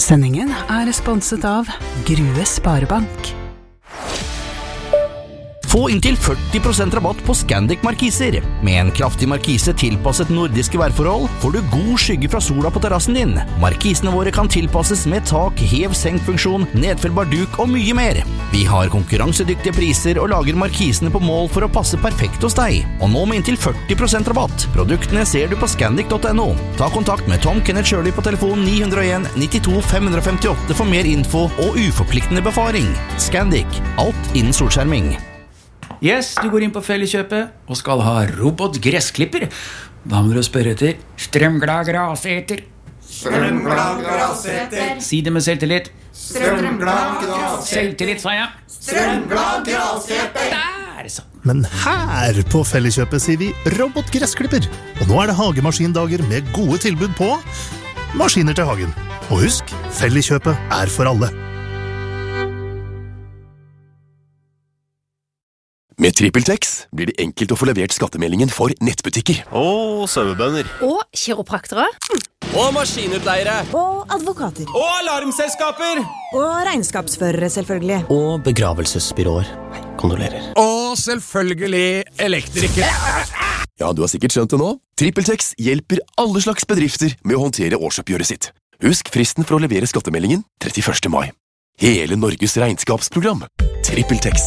Sendingen sponset av Grue Sparebank. Få inntil 40% rabatt på Scandic markiser. Med en kraftig markise tilpasset nordiske værforhold får du god skygge fra sola på terrassen din. Markisene våre kan tilpasses med tak, hev-senk-funksjon, nedfellbar duk og mye mer. Vi har konkurransedyktige priser og lager markisene på mål for å passe perfekt hos deg. Og nå med inntil 40% rabatt. Produktene ser du på scandic.no. Ta kontakt med Tom Kenneth Shirley på telefon 901 92 558 for mer info og uforpliktende befaring. Scandic. Alt innen solskjerming. Yes, du går inn på Felleskjøpet og skal ha robotgressklipper. Da må du spørre etter strømglad graseter. Strømglad graseter. Si det med selvtillit. Strømglad graseter. Selvtillit, sa jeg. Strømglad graseter. Der, så. Men her på Felleskjøpet sier vi robotgressklipper. Og nå det hagemaskindager med gode tilbud på maskiner til hagen. Og husk, Felleskjøpet for alle. Med TrippelTex blir det enkelt å få levert skattemeldingen for nettbutikker. Og sauebønder. Og kiropraktere. Og maskinutleiere. Og advokater. Og alarmselskaper. Og regnskapsførere, selvfølgelig. Og begravelsesbyråer. Nei, kondolerer. Og selvfølgelig elektrikere. Ja, du har sikkert skjønt det nå. TrippelTex hjelper alle slags bedrifter med å håndtere årsoppgjøret sitt. Husk fristen for å levere skattemeldingen 31. mai. Hele Norges regnskapsprogram. TrippelTex.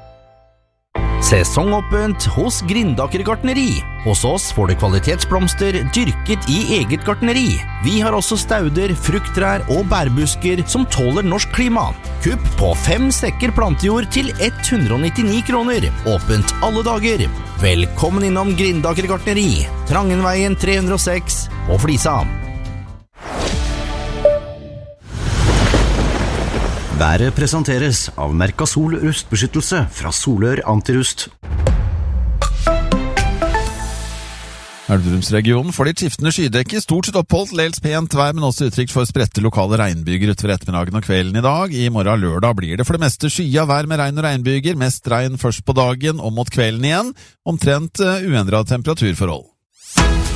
Sesongåpent hos Grindaker gartneri. Hos oss får du kvalitetsblomster dyrket i eget gartneri. Vi har også stauder, frukttrær og bærbusker som tåler norsk klima. Kupp på 5 sekker plantejord til 199 kroner. Åpent alle dager. Velkommen innom Grindaker gartneri. Trangenveien 306 og Flisa. Været presenteres av Mercasol rustbeskyttelse fra Solør Antirust. Elverumsregionen får litt skiftende skydekke, stort sett oppholdt, dels pent vær, men også utrygt for spredte lokale regnbyger utover ettermiddagen og kvelden i dag. I morgen lørdag blir det for det meste skyet vær med regn og regnbyger, mest regn først på dagen og mot kvelden igjen, omtrent uendret temperaturforhold.